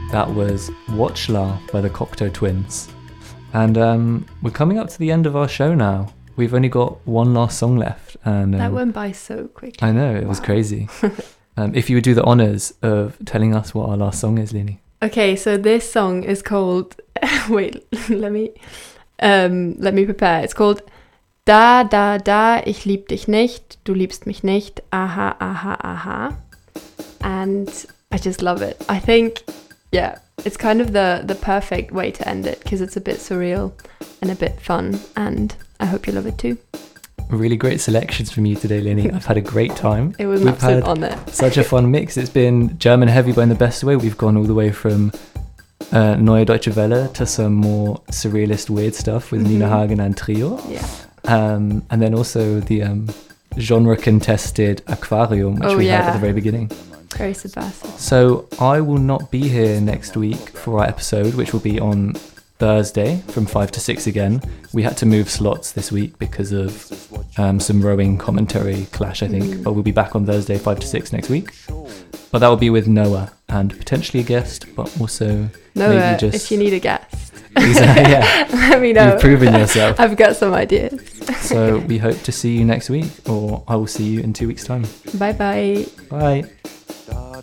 That was Watchla by the Cocteau Twins. And we're coming up to the end of our show now. We've only got one last song left. And that went by so quickly. I know, it was crazy. If you would do the honours of telling us what our last song is, Lini. Okay, so this song is called... Wait, let me prepare. It's called Da, da, da, ich lieb dich nicht, du liebst mich nicht, aha, aha, aha. And I just love it. I think, yeah, it's kind of the perfect way to end it because it's a bit surreal and a bit fun, and I hope you love it too. Really great selections from you today, Lini. I've had a great time. It was an absolute honour. Such a fun mix. It's been German heavy, but in the best way. We've gone all the way from Neue Deutsche Welle to some more surrealist, weird stuff with Nina Hagen and Trio. Yeah. And then also the genre-contested Aquarium, which we had at the very beginning. Very subversive. So I will not be here next week for our episode, which will be on Thursday from 5 to 6 again. We had to move slots this week because of some rowing commentary clash, I think. But we'll be back on Thursday, 5 to 6 next week. But that will be with Noah and potentially a guest, but also Noah, maybe just... if you need a guest. Exactly, yeah. Let me know. You've proven yourself. I've got some ideas. So we hope to see you next week, or I will see you in 2 weeks' time. Bye-bye. Bye.